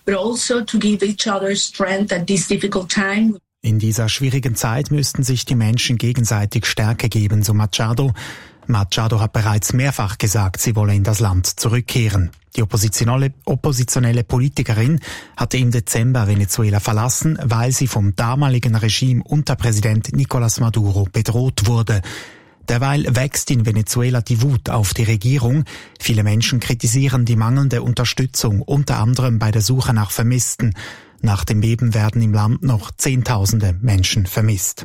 but also to give each other strength at this difficult time. In dieser schwierigen Zeit müssten sich die Menschen gegenseitig Stärke geben, so Machado. Machado hat bereits mehrfach gesagt, sie wolle in das Land zurückkehren. Die oppositionelle Politikerin hatte im Dezember Venezuela verlassen, weil sie vom damaligen Regime unter Präsident Nicolás Maduro bedroht wurde. Derweil wächst in Venezuela die Wut auf die Regierung. Viele Menschen kritisieren die mangelnde Unterstützung, unter anderem bei der Suche nach Vermissten. Nach dem Beben werden im Land noch Zehntausende Menschen vermisst.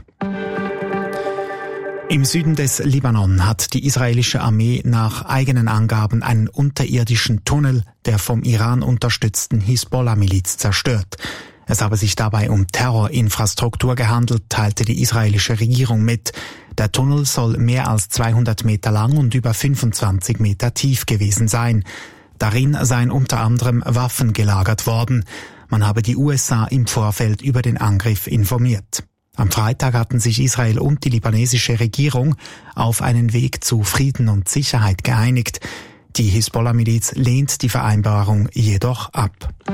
Im Süden des Libanon hat die israelische Armee nach eigenen Angaben einen unterirdischen Tunnel der vom Iran unterstützten Hisbollah-Miliz zerstört. Es habe sich dabei um Terrorinfrastruktur gehandelt, teilte die israelische Regierung mit. Der Tunnel soll mehr als 200 Meter lang und über 25 Meter tief gewesen sein. Darin seien unter anderem Waffen gelagert worden. Man habe die USA im Vorfeld über den Angriff informiert. Am Freitag hatten sich Israel und die libanesische Regierung auf einen Weg zu Frieden und Sicherheit geeinigt. Die Hisbollah-Miliz lehnt die Vereinbarung jedoch ab.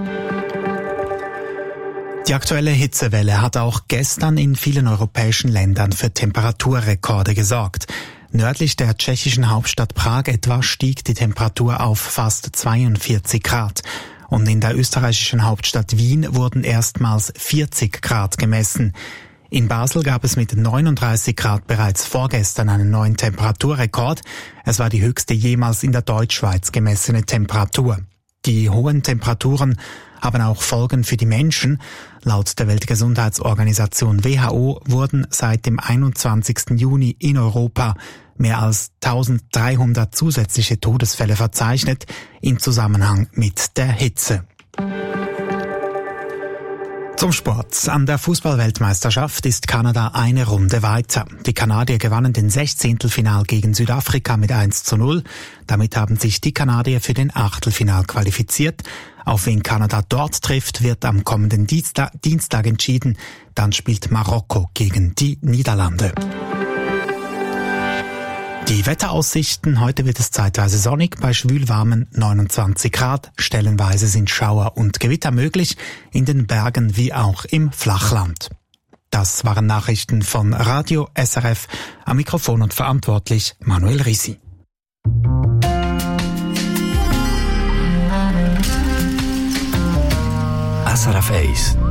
Die aktuelle Hitzewelle hat auch gestern in vielen europäischen Ländern für Temperaturrekorde gesorgt. Nördlich der tschechischen Hauptstadt Prag etwa stieg die Temperatur auf fast 42 Grad. Und in der österreichischen Hauptstadt Wien wurden erstmals 40 Grad gemessen. In Basel gab es mit 39 Grad bereits vorgestern einen neuen Temperaturrekord. Es war die höchste jemals in der Deutschschweiz gemessene Temperatur. Die hohen Temperaturen haben auch Folgen für die Menschen. Laut der Weltgesundheitsorganisation WHO wurden seit dem 21. Juni in Europa mehr als 1300 zusätzliche Todesfälle verzeichnet im Zusammenhang mit der Hitze. Zum Sport. An der Fußball-Weltmeisterschaft ist Kanada eine Runde weiter. Die Kanadier gewannen den 16. Gegen Südafrika mit 1:0. Damit haben sich die Kanadier für den Achtelfinal qualifiziert. Auf wen Kanada dort trifft, wird am kommenden Dienstag entschieden. Dann spielt Marokko gegen die Niederlande. Die Wetteraussichten: Heute wird es zeitweise sonnig, bei schwülwarmen 29 Grad. Stellenweise sind Schauer und Gewitter möglich, in den Bergen wie auch im Flachland. Das waren Nachrichten von Radio SRF. Am Mikrofon und verantwortlich Manuel Risi. SRF 1